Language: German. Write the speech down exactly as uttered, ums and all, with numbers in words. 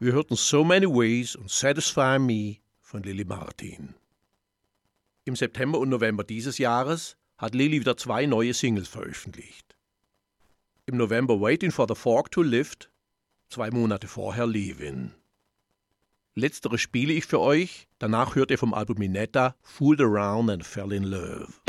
Wir hörten So Many Ways und Satisfy Me von Lily Martin. Im September und November dieses Jahres hat Lily wieder zwei neue Singles veröffentlicht. Im November Waiting for the Fork to Lift, zwei Monate vorher Leavin'. Letztere spiele ich für euch, danach hört ihr vom Album Minetta Fooled Around and Fell in Love.